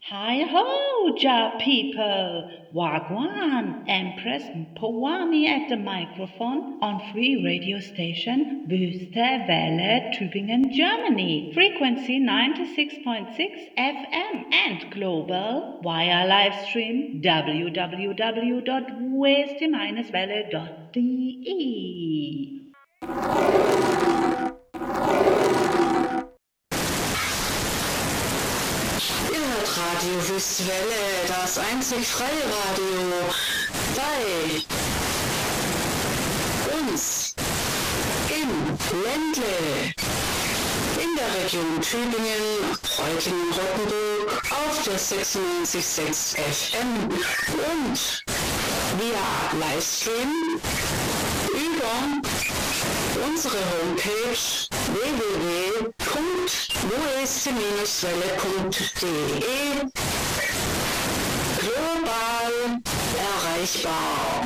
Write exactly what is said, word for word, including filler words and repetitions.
Hi ho, Ja people! Wagwan, Empress Powami at the microphone on free radio station Wüste Welle, Tübingen, Germany. Frequency ninety-six point six F M and global via live stream w w w dot weste welle dot d e. Radio Wüste Welle, das einzig freie Radio bei uns im Ländle, in der Region Tübingen, Reutlingen, Rottenburg, auf der sechsundneunzig Komma sechs F M und via Livestream über unsere Homepage w w w punkt weste welle punkt d e global erreichbar.